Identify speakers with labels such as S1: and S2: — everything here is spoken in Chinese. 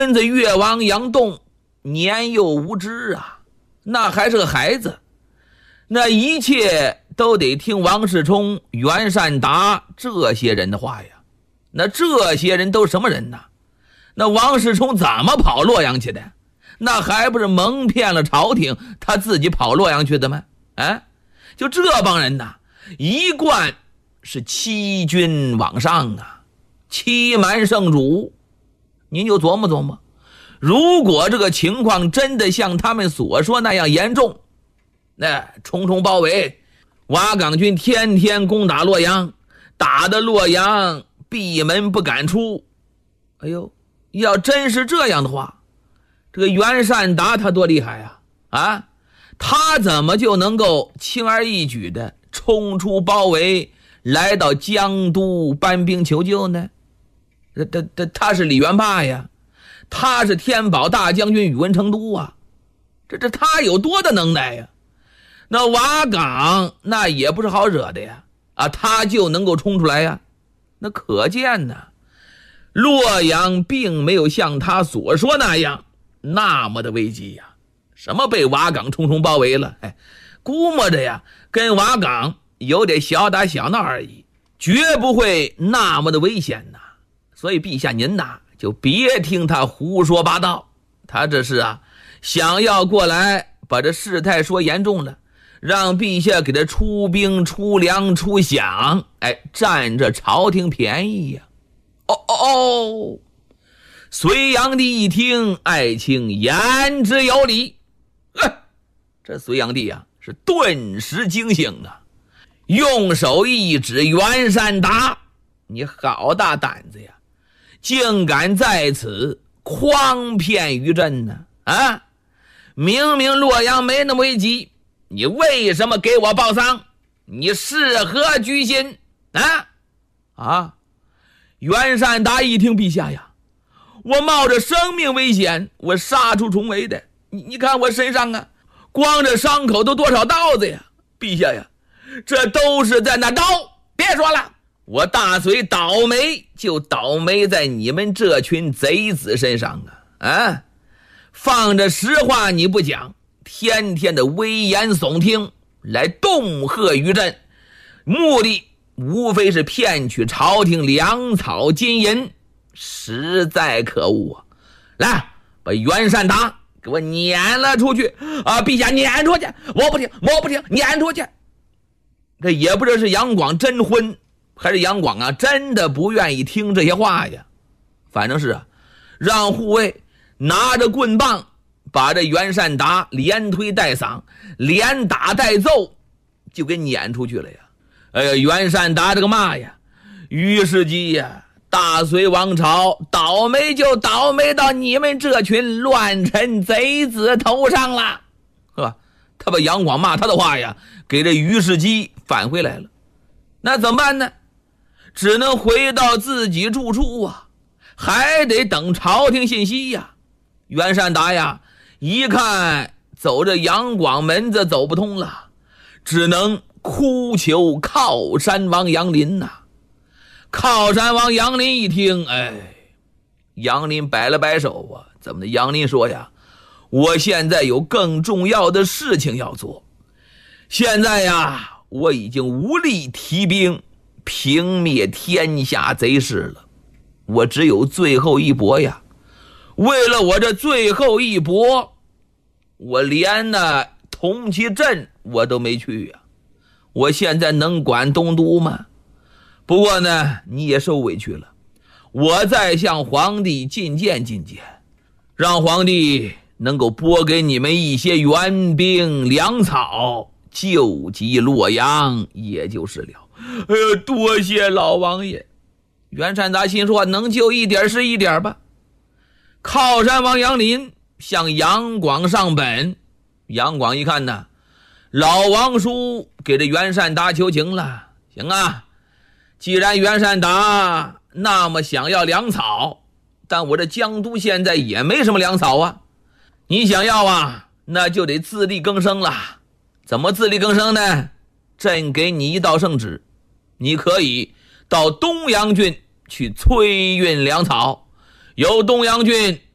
S1: 孙子越王杨栋年幼无知啊，那还是个孩子，那一切都得听王世充、袁善达这些人的话呀。那这些人都什么人呢？那王世充怎么跑洛阳去的？那还不是蒙骗了朝廷，他自己跑洛阳去的吗？就这帮人呐，一贯是欺君罔上啊，欺瞒圣主。您就琢磨琢磨，如果这个情况真的像他们所说那样严重，那重重包围，瓦岗军天天攻打洛阳，打得洛阳闭门不敢出。哎呦，要真是这样的话，这个袁善达他多厉害啊！他怎么就能够轻而易举的冲出包围，来到江都搬兵求救呢？他是李元霸呀，他是天宝大将军宇文成都啊，这他有多大能耐呀？那瓦岗那也不是好惹的呀，他就能够冲出来呀？那可见呢，洛阳并没有像他所说那样那么的危机呀。什么被瓦岗重重包围了，估摸着呀，跟瓦岗有点小打小闹而已，绝不会那么的危险呐。所以陛下您呐，就别听他胡说八道，他这是想要过来把这事态说严重了，让陛下给他出兵出粮出饷，占着朝廷便宜呀。隋炀帝一听，爱卿言之有理。这隋炀帝是顿时惊醒啊，用手一指袁善达，你好大胆子呀，竟敢在此诓骗于朕呢！明明洛阳没那么危急，你为什么给我报丧？你是何居心？袁善达一听，陛下呀，我冒着生命危险，我杀出重围的，你看我身上光这伤口都多少刀子呀！陛下呀，这都是在那刀，别说了，我大隋倒霉就倒霉在你们这群贼子身上放着实话你不讲，天天的危言耸听来恫吓于朕，目的无非是骗取朝廷粮草金银，实在可恶来，把袁善达给我撵了出去陛下撵出去，我不听，撵出去。这也不知道是杨广真昏，还是杨广真的不愿意听这些话呀。反正是让护卫拿着棍棒把这袁善达连推带搡，连打带揍，就给撵出去了呀。袁善达这个骂呀，于世基呀，大隋王朝倒霉就倒霉到你们这群乱臣贼子头上了，他把杨广骂他的话呀，给这于世基返回来了。那怎么办呢？只能回到自己住处还得等朝廷信息呀。袁善达呀，一看走着杨广门子走不通了，只能哭求靠山王杨林靠山王杨林一听，杨林摆了摆手怎么的？杨林说呀，我现在有更重要的事情要做，现在我已经无力提兵平灭天下贼势了，我只有最后一搏呀。为了我这最后一搏，我连同其镇我都没去呀。我现在能管东都吗？不过呢，你也受委屈了，我再向皇帝进谏，让皇帝能够拨给你们一些援兵粮草，救济洛阳也就是了。多谢老王爷。袁善达心说，能救一点是一点吧。靠山王杨林向杨广上本，杨广一看老王叔给这袁善达求情了，行既然袁善达那么想要粮草，但我这江都现在也没什么粮草你想要那就得自力更生了。怎么自力更生呢？朕给你一道圣旨，你可以到东阳郡去催运粮草，由东阳郡